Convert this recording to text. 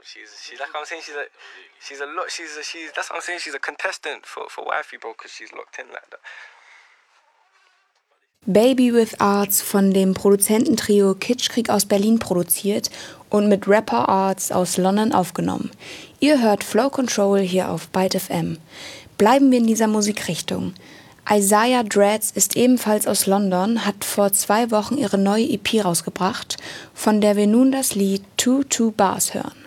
She's like I'm saying. That's what I'm saying. She's a contestant for Wifey, bro, because she's locked in like that. Baby with Arts von dem Produzententrio Kitschkrieg aus Berlin produziert und mit Rapper Arts aus London aufgenommen. Ihr hört Flow Control hier auf Byte FM. Bleiben wir in dieser Musikrichtung. Isaiah Dreads ist ebenfalls aus London, hat vor 2 Wochen ihre neue EP rausgebracht, von der wir nun das Lied 2 Bars hören.